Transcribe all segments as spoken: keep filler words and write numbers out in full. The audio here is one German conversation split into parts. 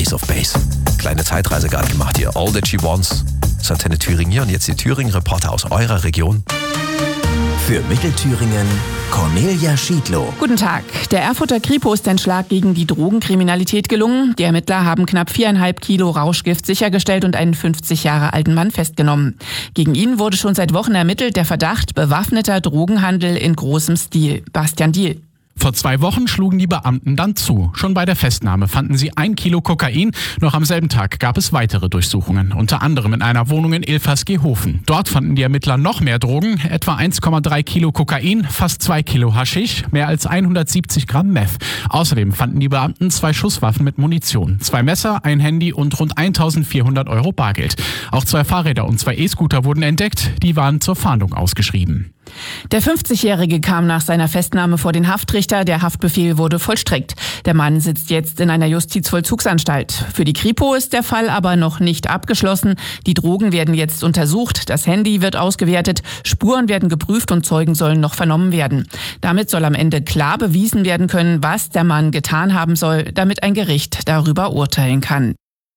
Ace of Base. Kleine Zeitreise gerade gemacht hier. All That She Wants. Das ist Antenne Thüringen hier und jetzt die Thüringen-Reporter aus eurer Region. Für Mittelthüringen Cornelia Schiedlow. Guten Tag. Der Erfurter Kripo ist ein Schlag gegen die Drogenkriminalität gelungen. Die Ermittler haben knapp viereinhalb Kilo Rauschgift sichergestellt und einen fünfzig Jahre alten Mann festgenommen. Gegen ihn wurde schon seit Wochen ermittelt, der Verdacht bewaffneter Drogenhandel in großem Stil. Bastian Diel. Vor zwei Wochen schlugen die Beamten dann zu. Schon bei der Festnahme fanden sie ein Kilo Kokain. Noch am selben Tag gab es weitere Durchsuchungen, unter anderem in einer Wohnung in Ilfers-Gehofen. Dort fanden die Ermittler noch mehr Drogen, etwa eins Komma drei Kilo Kokain, fast zwei Kilo Haschisch, mehr als hundertsiebzig Gramm Meth. Außerdem fanden die Beamten zwei Schusswaffen mit Munition, zwei Messer, ein Handy und rund eintausendvierhundert Euro Bargeld. Auch zwei Fahrräder und zwei E-Scooter wurden entdeckt, die waren zur Fahndung ausgeschrieben. Der fünfzigjährige kam nach seiner Festnahme vor den Haftrichter. Der Haftbefehl wurde vollstreckt. Der Mann sitzt jetzt in einer Justizvollzugsanstalt. Für die Kripo ist der Fall aber noch nicht abgeschlossen. Die Drogen werden jetzt untersucht, das Handy wird ausgewertet, Spuren werden geprüft und Zeugen sollen noch vernommen werden. Damit soll am Ende klar bewiesen werden können, was der Mann getan haben soll, damit ein Gericht darüber urteilen kann.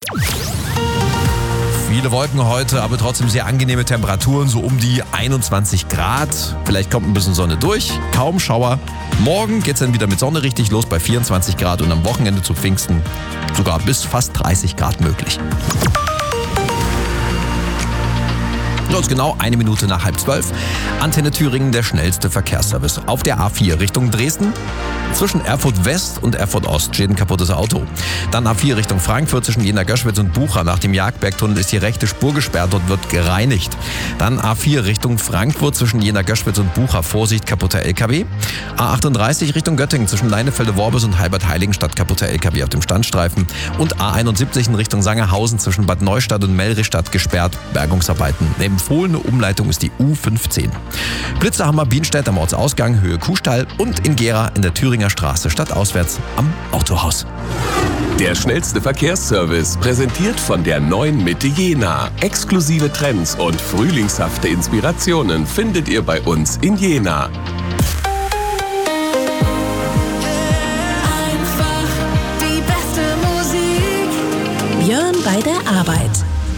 Viele Wolken heute, aber trotzdem sehr angenehme Temperaturen, so um die einundzwanzig Grad. Vielleicht kommt ein bisschen Sonne durch, kaum Schauer. Morgen geht's dann wieder mit Sonne richtig los bei vierundzwanzig Grad und am Wochenende zu Pfingsten sogar bis fast dreißig Grad möglich. Jetzt genau eine Minute nach halb zwölf. Antenne Thüringen, der schnellste Verkehrsservice. Auf der A vier Richtung Dresden. Zwischen Erfurt West und Erfurt Ost steht ein kaputtes Auto. Dann A vier Richtung Frankfurt zwischen Jena-Göschwitz und Bucha. Nach dem Jagdbergtunnel ist die rechte Spur gesperrt und wird gereinigt. Dann A vier Richtung Frankfurt zwischen Jena-Göschwitz und Bucha. Vorsicht, kaputter L K W. A achtunddreißig Richtung Göttingen zwischen Leinefelde-Worbis und Halbert-Heiligenstadt. Kaputter L K W auf dem Standstreifen. Und A einundsiebzig in Richtung Sangerhausen zwischen Bad Neustadt und Melrichstadt gesperrt. Bergungsarbeiten. Empfohlene Umleitung ist die U fünfzehn. Blitzerhammer Bienstedt am Ortsausgang, Höhe Kuhstall und in Gera in der Thüringer Straße stadtauswärts am Autohaus. Der schnellste Verkehrsservice, präsentiert von der neuen Mitte Jena. Exklusive Trends und frühlingshafte Inspirationen findet ihr bei uns in Jena. Einfach die beste Musik. Björn bei der Arbeit.